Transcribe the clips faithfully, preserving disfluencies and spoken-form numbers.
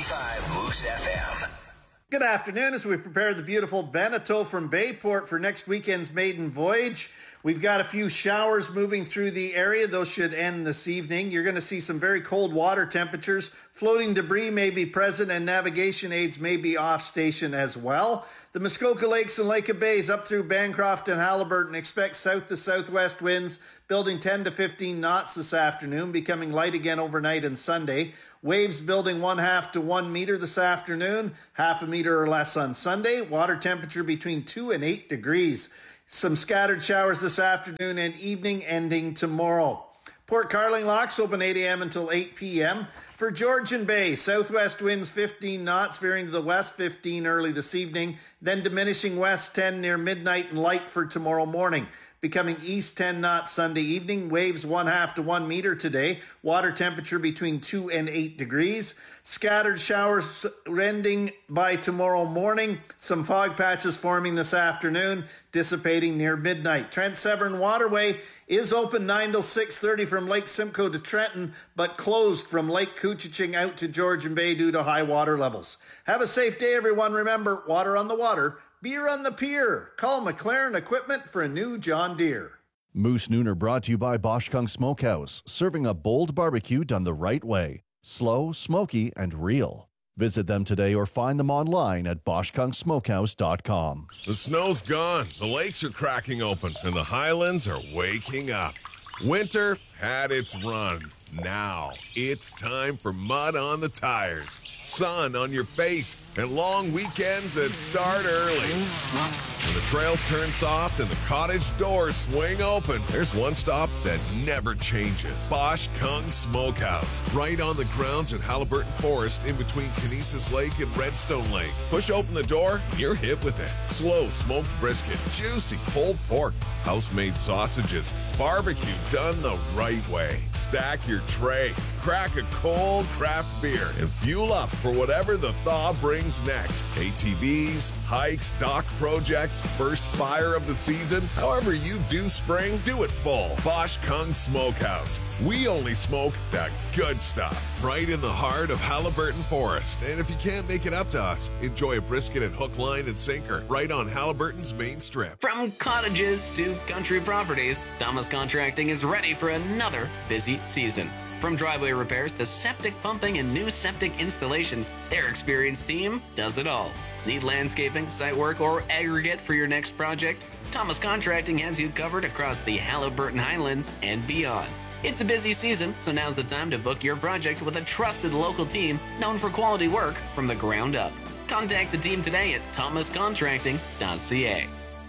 ninety-five Moose F M. Good afternoon. As we prepare the beautiful Beneteau from Bayport for next weekend's maiden voyage, we've got a few showers moving through the area. Those should end this evening. You're going to see some very cold water temperatures. Floating debris may be present and navigation aids may be off station as well. The Muskoka Lakes and Lake of Bays up through Bancroft and Haliburton expect south to southwest winds building ten to fifteen knots this afternoon, becoming light again overnight and Sunday. Waves building one half to one meter this afternoon, half a meter or less on Sunday. Water temperature between two and eight degrees. Some scattered showers this afternoon and evening, ending tomorrow. Port Carling locks open eight a.m. until eight p.m. For Georgian Bay, southwest winds fifteen knots, veering to the west fifteen early this evening, then diminishing west ten near midnight and light for tomorrow morning. Becoming east ten knots Sunday evening, waves one half to one meter today, water temperature between two and eight degrees. Scattered showers ending by tomorrow morning, some fog patches forming this afternoon, dissipating near midnight. Trent Severn Waterway is open nine till six thirty from Lake Simcoe to Trenton, but closed from Lake Couchiching out to Georgian Bay due to high water levels. Have a safe day, everyone. Remember, water on the water, beer on the pier. Call McLaren Equipment for a new John Deere. Moose Nooner brought to you by Bosch Kung Smokehouse, serving a bold barbecue done the right way. Slow, smoky, and real. Visit them today or find them online at bosch kung smokehouse dot com. The snow's gone, the lakes are cracking open, and the highlands are waking up. Winter had its run. Now it's time for mud on the tires, sun on your face, and long weekends that start early. When the trails turn soft and the cottage doors swing open, there's one stop that never changes. Bosch Kung Smokehouse, right on the grounds at Haliburton Forest in between Kinesis Lake and Redstone Lake. Push open the door, you're hit with it. Slow smoked brisket, juicy pulled pork, house-made sausages, barbecue done the right way. Stack your tray, crack a cold craft beer, and fuel up for whatever the thaw brings next. A T Vs, hikes, dock projects, first fire of the season. However you do spring, do it full. Bosch Kung Smokehouse. We only smoke the good stuff. Right in the heart of Haliburton Forest. And if you can't make it up to us, enjoy a brisket at Hook, Line, and Sinker, right on Haliburton's main strip. From cottages to country properties, Thomas Contracting is ready for another busy season. From driveway repairs to septic pumping and new septic installations, their experienced team does it all. Need landscaping, site work, or aggregate for your next project? Thomas Contracting has you covered across the Haliburton Highlands and beyond. It's a busy season, so now's the time to book your project with a trusted local team known for quality work from the ground up. Contact the team today at thomas contracting dot c a.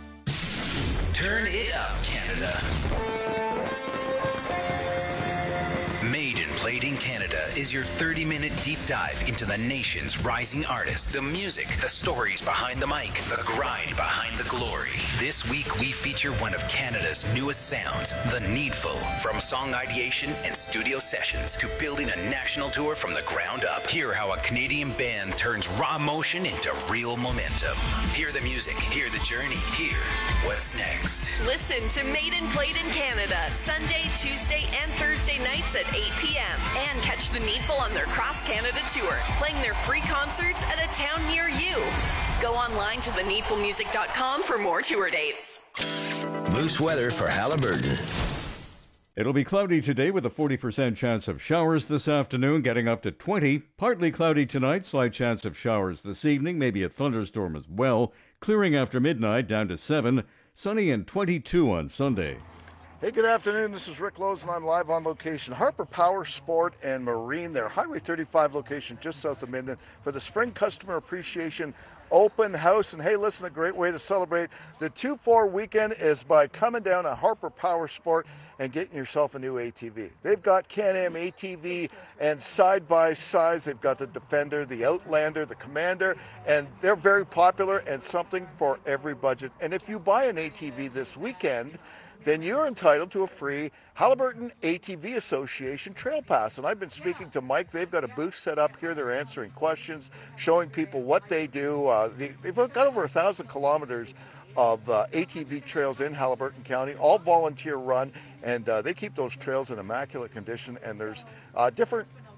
Turn it up, Canada. Made and Played in Canada is your thirty-minute deep dive into the nation's rising artists, the music, the stories behind the mic, the grind behind the glory. This week, we feature one of Canada's newest sounds, The Needful. From song ideation and studio sessions to building a national tour from the ground up. Hear how a Canadian band turns raw emotion into real momentum. Hear the music, hear the journey, hear what's next. Listen to Made and Played in Canada, Sunday, Tuesday, and Thursday nights at eight p.m. And catch The Needful on their Cross Canada tour, playing their free concerts at a town near you. Go online to the needful music dot com for more tour dates. Moose weather for Haliburton. It'll be cloudy today with a forty percent chance of showers this afternoon, getting up to twenty. Partly cloudy tonight, slight chance of showers this evening, maybe a thunderstorm as well. Clearing after midnight, down to seven. Sunny and twenty-two on Sunday. Hey, good afternoon. This is Rick Lowe's, and I'm live on location. Harper Power Sport and Marine, their Highway thirty-five location just south of Minden, for the Spring Customer Appreciation Open House. And hey, listen, a great way to celebrate the two four weekend is by coming down to Harper Power Sport and getting yourself a new A T V. They've got Can-Am A T V and side-by-sides. They've got the Defender, the Outlander, the Commander, and they're very popular and something for every budget. And if you buy an A T V this weekend, then you're entitled to a free Haliburton A T V Association Trail Pass. And I've been speaking to Mike. They've got a booth set up here. They're answering questions, showing people what they do. Uh, they, they've got over a thousand kilometers of uh, A T V trails in Haliburton County, all volunteer run, and uh, they keep those trails in immaculate condition. And there's uh, different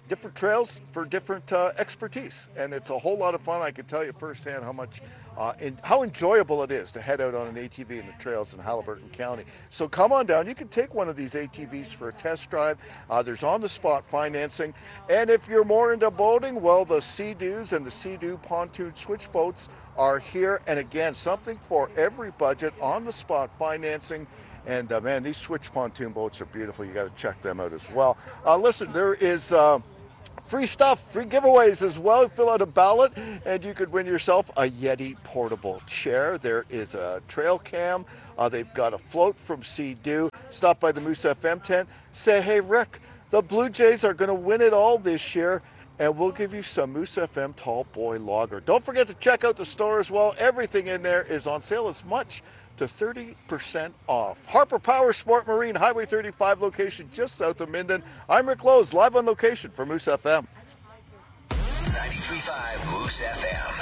different trails for different uh, expertise, and it's a whole lot of fun. I can tell you firsthand how much, uh, in, how enjoyable it is to head out on an A T V in the trails in Haliburton County. So come on down. You can take one of these A T Vs for a test drive. Uh, there's on-the-spot financing, and if you're more into boating, well, the Sea-Doos and the Sea-Doo pontoon switch boats are here, and again, something for every budget, on-the-spot financing. And uh, man, these switch pontoon boats are beautiful. You got to check them out as well. Uh, listen, there is uh, free stuff, free giveaways as well. Fill out a ballot and you could win yourself a Yeti portable chair. There is a trail cam. Uh, they've got a float from Sea-Doo. Stop by the Moose F M tent. Say, hey, Rick, the Blue Jays are going to win it all this year, and we'll give you some Moose F M Tall Boy Lager. Don't forget to check out the store as well. Everything in there is on sale, as much to thirty percent off. Harper Power Sport Marine, Highway thirty-five location just south of Minden. I'm Rick Lowe's, live on location for Moose F M. ninety-three point five Moose F M.